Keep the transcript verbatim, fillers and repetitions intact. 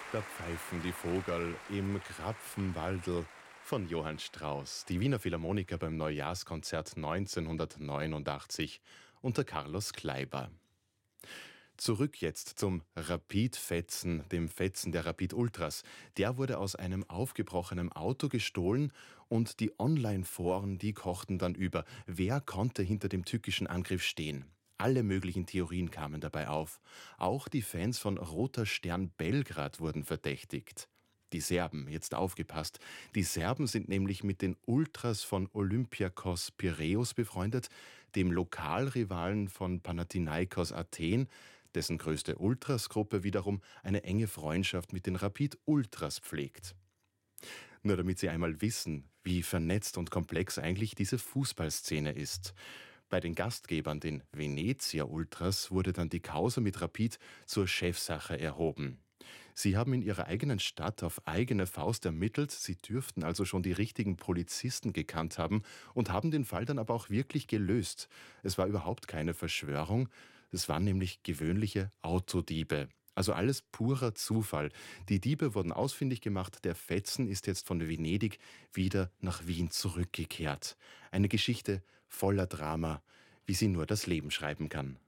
Da pfeifen die Vogel im Krapfenwaldl von Johann Strauss. Die Wiener Philharmoniker beim Neujahrskonzert neunzehnhundertneunundachtzig unter Carlos Kleiber. Zurück jetzt zum Rapid-Fetzen, dem Fetzen der Rapid Ultras. Der wurde aus einem aufgebrochenen Auto gestohlen und die Online-Foren, die kochten dann über. Wer konnte hinter dem tückischen Angriff stehen? Alle möglichen Theorien kamen dabei auf. Auch die Fans von Roter Stern Belgrad wurden verdächtigt. Die Serben, jetzt aufgepasst. Die Serben sind nämlich mit den Ultras von Olympiakos Piräus befreundet, dem Lokalrivalen von Panathinaikos Athen, dessen größte Ultrasgruppe wiederum eine enge Freundschaft mit den Rapid Ultras pflegt. Nur damit Sie einmal wissen, wie vernetzt und komplex eigentlich diese Fußballszene ist. Bei den Gastgebern, den Venezia Ultras, wurde dann die Causa mit Rapid zur Chefsache erhoben. Sie haben in ihrer eigenen Stadt auf eigene Faust ermittelt, sie dürften also schon die richtigen Polizisten gekannt haben und haben den Fall dann aber auch wirklich gelöst. Es war überhaupt keine Verschwörung, es waren nämlich gewöhnliche Autodiebe. Also alles purer Zufall. Die Diebe wurden ausfindig gemacht, der Fetzen ist jetzt von Venedig wieder nach Wien zurückgekehrt. Eine Geschichte voller Drama, wie sie nur das Leben schreiben kann.